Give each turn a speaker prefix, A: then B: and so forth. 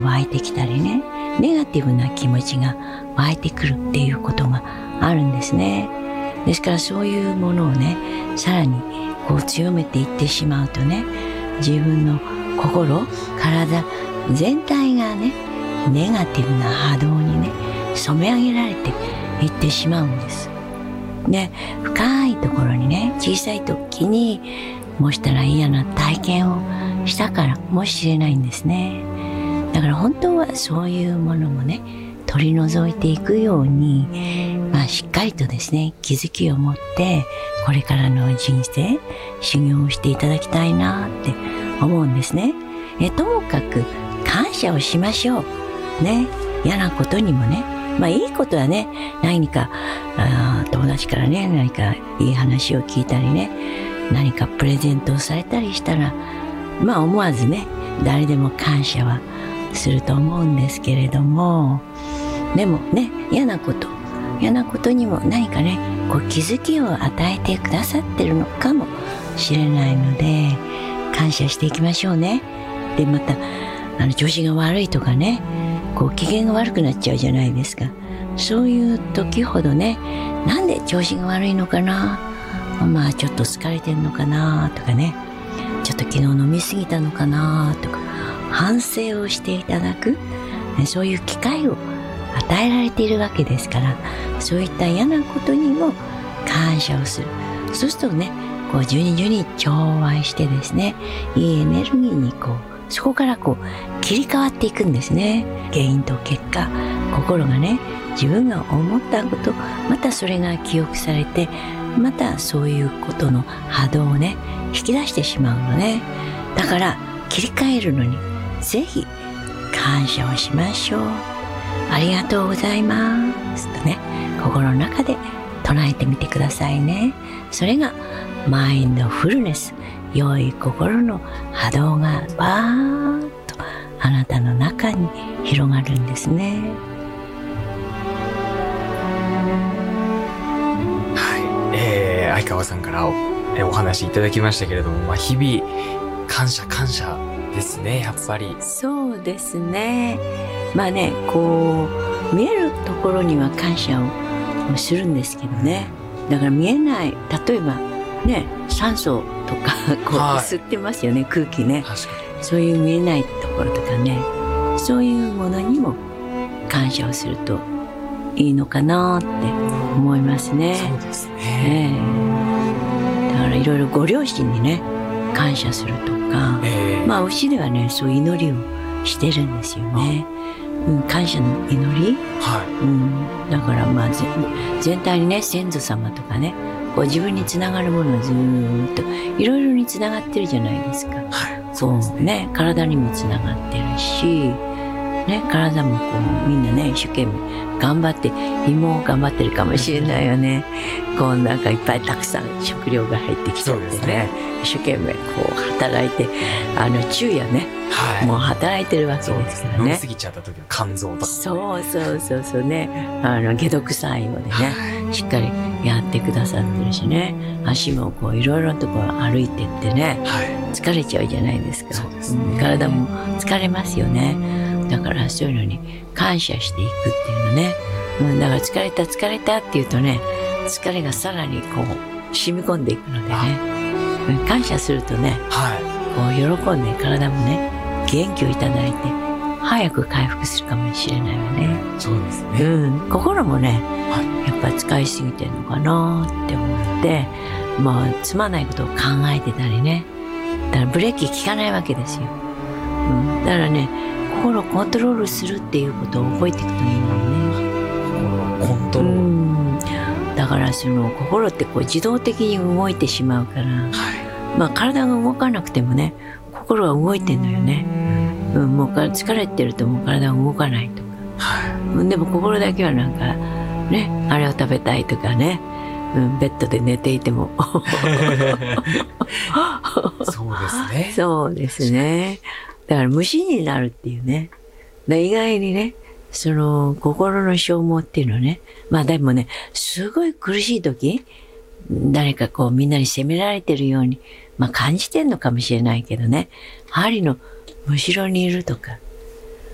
A: 湧いてきたりね、ネガティブな気持ちが湧いてくるっていうことがあるんですね。ですからそういうものをね、さらにこう強めていってしまうとね、自分の心、体全体がね、ネガティブな波動にね、染め上げられていってしまうんです。で、深いところにね、小さい時にもしたら嫌な体験をしたからもしれないんですね。だから本当はそういうものもね、取り除いていくように、しっかりとですね、気づきを持ってこれからの人生修行をしていただきたいなって思うんですね。ともかく感謝をしましょうね。嫌なことにもね、いいことはね、何か友達からね、何かいい話を聞いたりね、何かプレゼントをされたりしたら、思わずね、誰でも感謝はすると思うんですけれども、でもね、嫌なことにも何かね、こう気づきを与えてくださってるのかもしれないので、感謝していきましょうね。で、また調子が悪いとかね、こう機嫌が悪くなっちゃうじゃないですか。そういう時ほどね、なんで調子が悪いのかな、ちょっと疲れてんのかなとかね、ちょっと昨日飲みすぎたのかなとか、反省をしていただく、そういう機会を与えられているわけですから、そういった嫌なことにも感謝をする。そうするとね、こう順に調和してですね、いいエネルギーにそこから切り替わっていくんですね。原因と結果、心がね、自分が思ったこと、またそれが記憶されて、またそういうことの波動をね、引き出してしまうのね。だから切り替えるのにぜひ感謝をしましょう。ありがとうございますとね、心の中で唱えてみてくださいね。それがマインドフルネス、良い心の波動がバーッとあなたの中に広がるんですね。
B: はい、相川さんからお話いただきましたけれども、日々感謝ですね、やっぱり。
A: そうですね。こう見えるところには感謝をするんですけどね。だから見えない、例えばね、酸素とか吸ってますよね、空気ね。
B: 確かに。
A: そういう見えないところとかね、そういうものにも感謝をするといいのかなって思いますね。
B: そうですね。
A: だからいろいろご両親にね、感謝するとか、牛ではね、そういう祈りをしてるんですよね。感謝の祈り、だから全体にね、先祖様とかね、こう自分につながるものをずーっといろいろにつながってるじゃないですか。そうですね。体にもつながってるし、ね、体もみんなね、一生懸命頑張って、胃も頑張ってるかもしれないよね。なんかいっぱいたくさん食料が入ってきちゃってね、一生懸命働いて、昼夜ね、もう働いてるわけですからね。
B: 飲み過ぎちゃった時の肝臓とか、
A: そうね、解毒作用でね、しっかりやってくださってるしね、足もいろいろなところ歩いてってね、疲れちゃうじゃないですか。
B: そうですね。
A: 体も疲れますよね。だからそういうのに感謝していくっていうのね。だから疲れたって言うとね、疲れがさらに染み込んでいくのでね、感謝するとね、喜んで体もね、元気をいただいて早く回復するかもしれないわね。
B: そうですね。
A: 心もね、やっぱり使いすぎてるのかなって思って、つまないことを考えてたりね、だからブレーキ効かないわけですよ。だからね、心をコントロールするっていうことを覚えていくといいのね。
B: 心をコントロール。
A: だからその心って自動的に動いてしまうから、体が動かなくてもね、心は動いてんのよね。もう疲れてるともう体が動かないとか。でも心だけはなんかね、あれを食べたいとかね、ベッドで寝ていても
B: そうですね。
A: そうですね。だから無心になるっていうね。意外にね、その心の消耗っていうのはね、でもね、すごい苦しい時、誰かみんなに責められてるように、感じてんのかもしれないけどね、針のむしろにいるとか、